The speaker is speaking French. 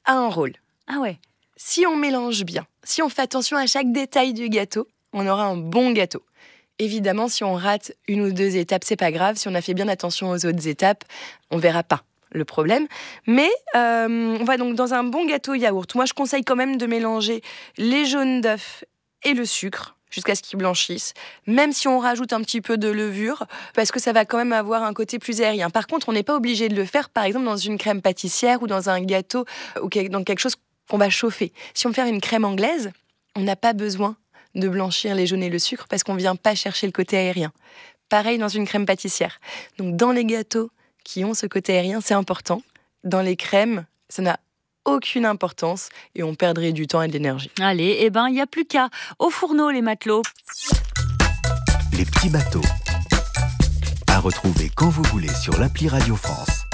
a un rôle. Ah ouais. Si on mélange bien, si on fait attention à chaque détail du gâteau, on aura un bon gâteau. Évidemment, si on rate une ou deux étapes, c'est pas grave. Si on a fait bien attention aux autres étapes, on verra pas le problème. Mais on va donc dans un bon gâteau yaourt. Moi, je conseille quand même de mélanger les jaunes d'œufs et le sucre jusqu'à ce qu'ils blanchissent, même si on rajoute un petit peu de levure, parce que ça va quand même avoir un côté plus aérien. Par contre, on n'est pas obligé de le faire, par exemple, dans une crème pâtissière ou dans un gâteau ou dans quelque chose qu'on va chauffer. Si on fait une crème anglaise, on n'a pas besoin de blanchir les jaunes et le sucre parce qu'on ne vient pas chercher le côté aérien. Pareil dans une crème pâtissière. Donc dans les gâteaux qui ont ce côté aérien, c'est important. Dans les crèmes, ça n'a aucune importance et on perdrait du temps et de l'énergie. Allez, il n'y a plus qu'à. Au fourneau, les matelots. Les petits bateaux. À retrouver quand vous voulez sur l'appli Radio France.